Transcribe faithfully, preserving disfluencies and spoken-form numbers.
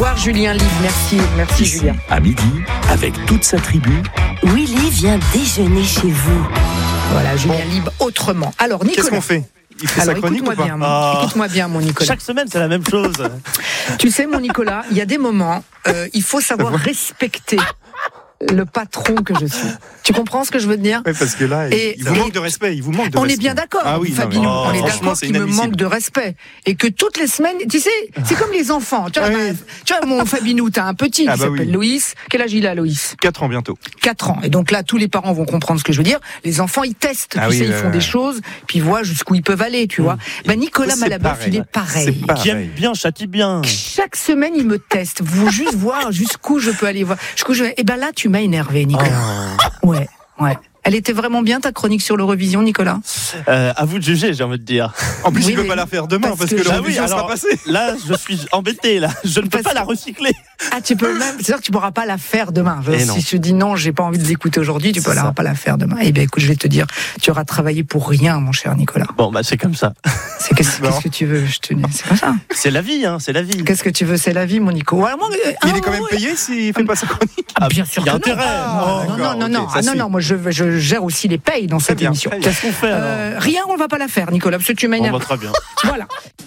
revoir Julien Live, merci, merci Ici, Julien. à midi, avec toute sa tribu. Willy vient déjeuner chez vous. Voilà, Julien Live autrement. Alors Nicolas. Qu'est-ce qu'on fait ? Il fait Alors, sa chronique écoute-moi ou pas bien, mon- Ah. écoute-moi bien, mon Nicolas. Chaque semaine, c'est la même chose. Tu sais, mon Nicolas, il y a des moments, euh, il faut savoir respecter le patron que je suis. Tu comprends ce que je veux te dire ? Ouais, parce que là, Et- il vous et- manque de respect. Il vous manque de On respect. est bien d'accord, Ah oui, non, Fabinou, mais- oh, on est franchement, d'accord c'est qu'il me inadmissible. manque de respect. Et que toutes les semaines, tu sais, c'est comme les enfants. Tu vois, Ah bah, oui. tu vois mon Fabinou, t'as un petit qui Ah bah s'appelle oui. Loïs. Quel âge il a, Loïs ? Quatre ans bientôt. quatre ans. Et donc là, tous les parents vont comprendre ce que je veux dire. Les enfants, ils testent, Ah tu oui, sais, ils ouais, font ouais. des choses, puis ils voient jusqu'où ils peuvent aller, tu vois. Ben, Nicolas C'est Malaboeuf, pareil. il est pareil. C'est pareil. Qui aime bien, châtie bien. Chaque semaine, il me teste. Vous juste voir jusqu'où je peux aller voir. Jusqu'où je... Et ben là, tu m'as énervé, Nicolas. Ouais, ouais. Elle était vraiment bien ta chronique sur l'Eurovision, Nicolas. Euh, à vous de juger, j'ai envie de dire. En plus, Oui, il peut mais- pas la faire demain parce parce, que que, je- l'Eurovision Ah oui, sera alors- passée. Là, je suis embêté. Là, je ne peux Parce pas la que- recycler. Ah, tu peux même. C'est sûr que tu pourras pas la faire demain. Je- Eh si non. je te dis non, j'ai pas envie de l'écouter aujourd'hui, tu C'est peux ça. pas la faire demain. Eh bien, écoute, je vais te dire, tu auras travaillé pour rien, mon cher Nicolas. Bon, bah, c'est comme ça. C'est qu'est-ce, Non. qu'est-ce que tu veux Je te dis, c'est pas ça. C'est la vie, hein, c'est la vie. Qu'est-ce que tu veux C'est la vie, mon Nico. Ouais, moi, euh, Il ah, est quand même ouais. payé s'il fait pas sa chronique. Ah, bien sûr Il y a que non. intérêt. Ah, Oh, non, non, d'accord, non, ok, non, ça ah, non, suit. non, moi je, je gère aussi les payes dans cette bien, émission. très bien. Qu'est-ce qu'on fait alors Euh, rien, on va pas la faire, Nicolas, parce que tu Bon, m'énerves. bah, très bien. Voilà.